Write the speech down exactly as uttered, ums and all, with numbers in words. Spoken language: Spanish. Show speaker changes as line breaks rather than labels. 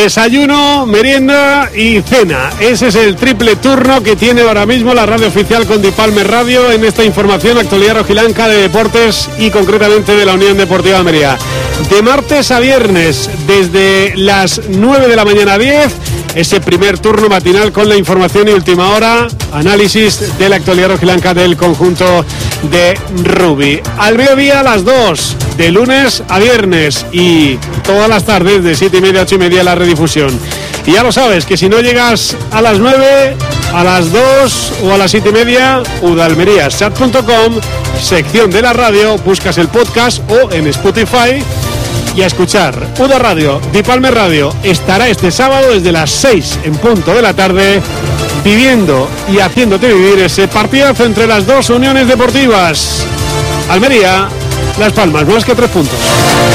Desayuno, merienda y cena. Ese es el triple turno que tiene ahora mismo la radio oficial con Di Palmer Radio en esta información, actualidad rojilanca de deportes y concretamente de la Unión Deportiva Almería. De martes a viernes, desde las nueve de la mañana a diez, ese primer turno matinal con la información y última hora, análisis de la actualidad rojilanca del conjunto de rugby. Al mediodía a las dos, de lunes a viernes y todas las tardes de siete y media a ocho y media la redifusión. Y ya lo sabes, que si no llegas a las nueve, a las dos o a las siete y media, udalmeriasat punto com, sección de la radio, buscas el podcast o en Spotify y a escuchar. Uda Radio, Di Palmer Radio, estará este sábado desde las seis en punto de la tarde, viviendo y haciéndote vivir ese partidazo entre las dos uniones deportivas. Almería, Las Palmas, más que tres puntos.